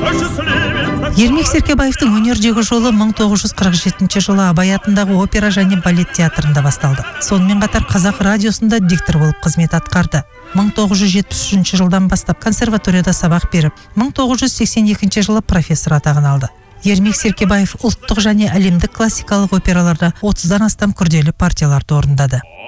Ермек Серкебаевтың өнердегі жолы 1947 жылы Абай атындағы опера және балет театрында басталды. Сонымен қатар Қазақ радиосында диктор болып қызмет атқарды. 1973 жылдан бастап консерваторияда сабақ беріп, 1982 жылы профессор атағын алды. Ермек Серкебаев ұлттық және әлемдік классикалық операларда 30-дан астам күрделі партияларды орындады.